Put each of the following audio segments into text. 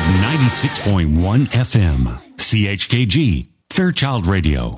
96.1 FM CHKG Fairchild Radio。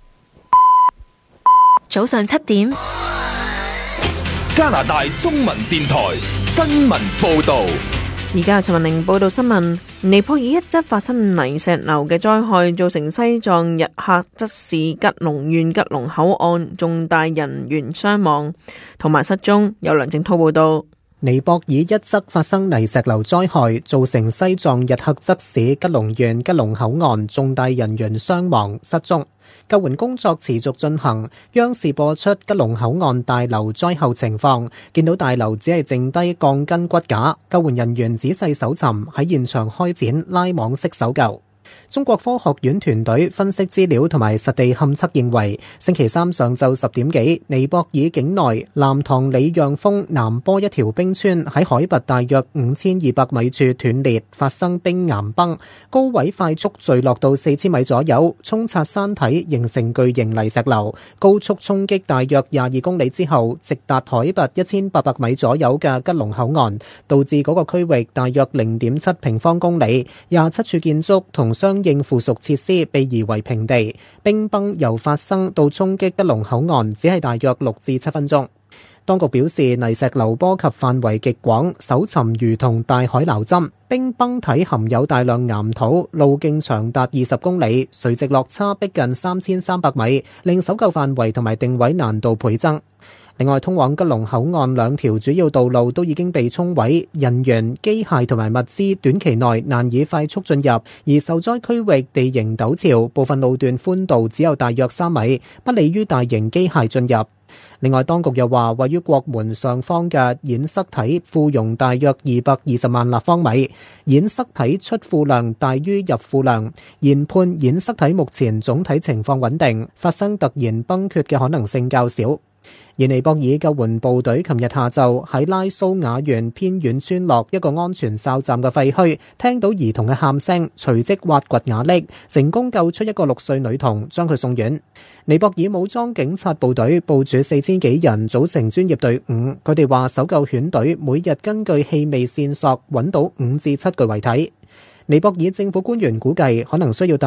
早上7點， 加拿大中文電台新聞報道。 而家陳文玲報道新聞。尼泊爾一則發生泥石流嘅災害，造成西藏日喀則市吉隆縣吉隆口岸重大人員傷亡同埋失蹤。有梁正濤報道。 尼泊爾一則發生泥石流災害，造成西藏日喀則市吉隆縣吉隆口岸重大人員傷亡失蹤。救援工作持續進行，央視播出吉隆口岸大樓災後情況，見到大樓只係剩低鋼筋骨架，救援人員仔細搜尋，喺現場開展拉網式搜救。中國科學院團隊分析資料同埋實地勘測認為，星期三上晝10點幾，尼泊爾境內南塘里讓峰南坡一條冰川喺海拔大約5200米處斷裂，發生冰岩崩，高位快速墜落到4000米左右，沖刷山體形成巨型泥石流，高速衝擊大約22公里之後，直達海拔1800米左右嘅吉隆口岸，導致嗰個區域大約0.7平方公里，27處建築同相應附屬設施被夷為平地。冰崩由發生到衝擊吉隆口岸只係大約6至7分鐘。當局表示，泥石流波及範圍極廣，搜尋如同大海撈針。冰崩體含有大量岩土，路徑長達20公里，垂直落差逼近3300米，令搜救範圍同埋定位難度倍增。另外，通往吉隆口岸2條主要道路都已經被沖毀，人員、機械同埋物資短期內難以快速進入，而受災區域地形陡峭，部分路段寬度只有大約3米，不利於大型機械進入。另外，當局又話，位於國門上方嘅堰塞體庫容大約220萬立方米，堰塞體出庫量大於入庫量，研判堰塞體目前總體情況穩定，發生突然崩缺嘅可能性較少。而尼泊爾救援部隊琴日下晝喺拉蘇瓦縣偏遠村落一個安全哨站嘅廢墟，聽到兒童嘅喊聲，隨即挖掘瓦礫，成功救出一個6歲女童，將佢送院。尼泊爾武裝警察部隊部署4000幾人組成專業隊伍，佢哋話搜救犬隊每日根據氣味線索揾到5至7具遺體。尼泊爾政府官員估計可能需要